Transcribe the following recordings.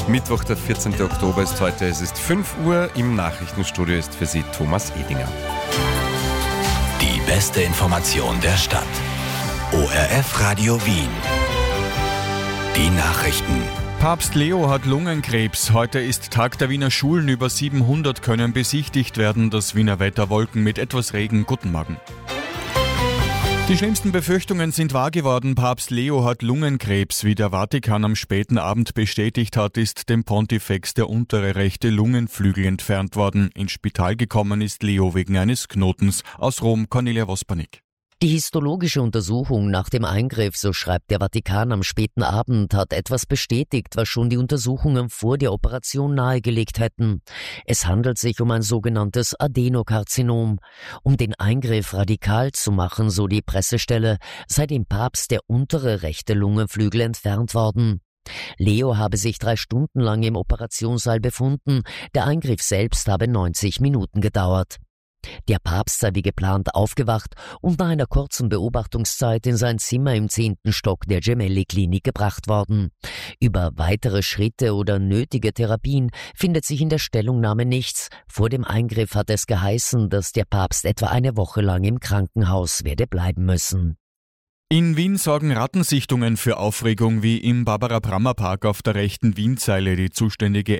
Mittwoch, der 14. Oktober ist heute. Es ist 5 Uhr. Im Nachrichtenstudio ist für Sie Thomas Edinger. Die beste Information der Stadt. ORF Radio Wien. Die Nachrichten. Papst Leo hat Lungenkrebs. Heute ist Tag der Wiener Schulen. Über 700 können besichtigt werden. Das Wiener Wetter: Wolken mit etwas Regen. Guten Morgen. Die schlimmsten Befürchtungen sind wahr geworden. Papst Leo hat Lungenkrebs. Wie der Vatikan am späten Abend bestätigt hat, ist dem Pontifex der untere rechte Lungenflügel entfernt worden. Ins Spital gekommen ist Leo wegen eines Knotens. Aus Rom, Cornelia Vospanik. Die histologische Untersuchung nach dem Eingriff, so schreibt der Vatikan am späten Abend, hat etwas bestätigt, was schon die Untersuchungen vor der Operation nahegelegt hätten. Es handelt sich um ein sogenanntes Adenokarzinom. Um den Eingriff radikal zu machen, so die Pressestelle, sei dem Papst der untere rechte Lungenflügel entfernt worden. Leo habe sich 3 Stunden lang im Operationssaal befunden. Der Eingriff selbst habe 90 Minuten gedauert. Der Papst sei wie geplant aufgewacht und nach einer kurzen Beobachtungszeit in sein Zimmer im 10. Stock der Gemelli-Klinik gebracht worden. Über weitere Schritte oder nötige Therapien findet sich in der Stellungnahme nichts. Vor dem Eingriff hat es geheißen, dass der Papst etwa eine Woche lang im Krankenhaus werde bleiben müssen. In Wien sorgen Rattensichtungen für Aufregung wie im Barbara-Brammer-Park auf der rechten Wienzeile. Die zuständige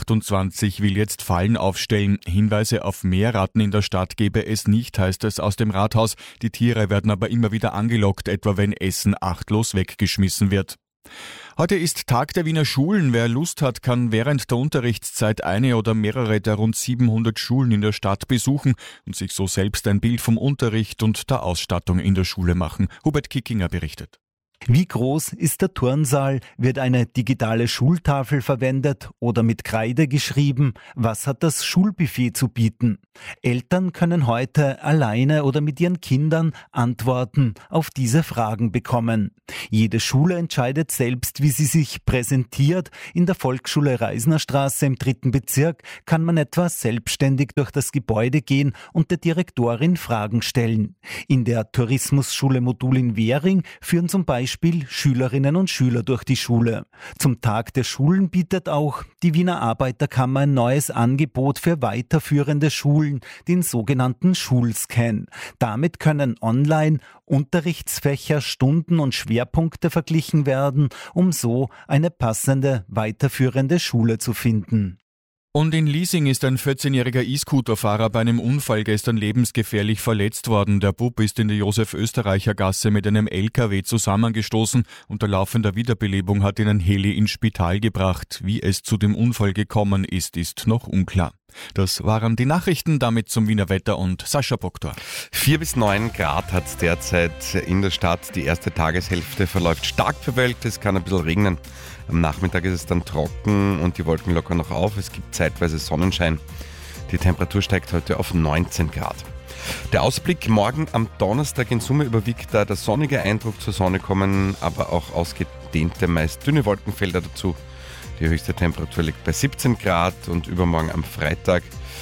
M28 will jetzt Fallen aufstellen. Hinweise auf mehr Ratten in der Stadt gebe es nicht, heißt es aus dem Rathaus. Die Tiere werden aber immer wieder angelockt, etwa wenn Essen achtlos weggeschmissen wird. Heute ist Tag der Wiener Schulen. Wer Lust hat, kann während der Unterrichtszeit eine oder mehrere der rund 700 Schulen in der Stadt besuchen und sich so selbst ein Bild vom Unterricht und der Ausstattung in der Schule machen. Hubert Kickinger berichtet. Wie groß ist der Turnsaal? Wird eine digitale Schultafel verwendet oder mit Kreide geschrieben? Was hat das Schulbuffet zu bieten? Eltern können heute alleine oder mit ihren Kindern Antworten auf diese Fragen bekommen. Jede Schule entscheidet selbst, wie sie sich präsentiert. In der Volksschule Reisnerstraße im 3. Bezirk kann man etwa selbstständig durch das Gebäude gehen und der Direktorin Fragen stellen. In der Tourismusschule Modul in Währing führen zum Beispiel Schülerinnen und Schüler durch die Schule. Zum Tag der Schulen bietet auch die Wiener Arbeiterkammer ein neues Angebot für weiterführende Schulen, den sogenannten Schulscan. Damit können online Unterrichtsfächer, Stunden und Schwerpunkte verglichen werden, um so eine passende weiterführende Schule zu finden. Und in Liesing ist ein 14-jähriger E-Scooter-Fahrer bei einem Unfall gestern lebensgefährlich verletzt worden. Der Bub ist in der Josef-Österreicher-Gasse mit einem LKW zusammengestoßen. Unter laufender Wiederbelebung hat ihn ein Heli ins Spital gebracht. Wie es zu dem Unfall gekommen ist, ist noch unklar. Das waren die Nachrichten, damit zum Wiener Wetter und Sascha Boktor. 4 bis 9 Grad hat es derzeit in der Stadt. Die erste Tageshälfte verläuft stark bewölkt. Es kann ein bisschen regnen. Am Nachmittag ist es dann trocken und die Wolken lockern noch auf. Es gibt zeitweise Sonnenschein. Die Temperatur steigt heute auf 19 Grad. Der Ausblick: morgen am Donnerstag in Summe überwiegt da der sonnige Eindruck, zur Sonne kommen aber auch ausgedehnte, meist dünne Wolkenfelder dazu. Die höchste Temperatur liegt bei 17 Grad und übermorgen am Freitag,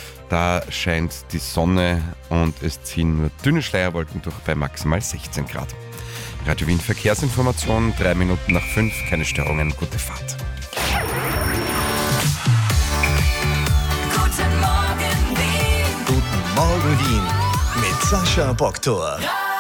da scheint die Sonne und es ziehen nur dünne Schleierwolken durch bei maximal 16 Grad. Radio Wien Verkehrsinformation, 3 Minuten nach 5, keine Störungen, gute Fahrt. Guten Morgen Wien. Guten Morgen Wien. Mit Sascha Boktor.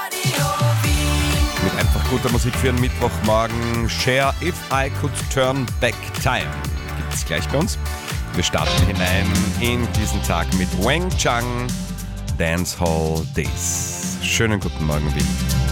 Mit einfach guter Musik für einen Mittwochmorgen. Share If I Could Turn Back Time gibt es gleich bei uns. Wir starten hinein in diesen Tag mit Wang Chang, Dancehall Days. Schönen guten Morgen, Wien.